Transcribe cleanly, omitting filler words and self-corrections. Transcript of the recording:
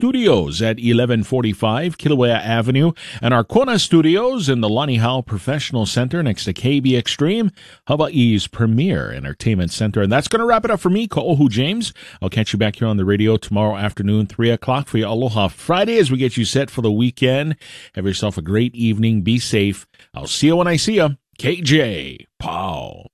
Studios at 1145 Kilauea Avenue and our Kona Studios in the Lani Hao Professional Center next to KB Extreme, Hawaii's premier entertainment center. And that's going to wrap it up for me, Ka'ohu James. I'll catch you back here on the radio tomorrow afternoon, 3 o'clock for your Aloha Friday as we get you set for the weekend. Have yourself a great evening. Be safe. I'll see you when I see you. KJ. Pow.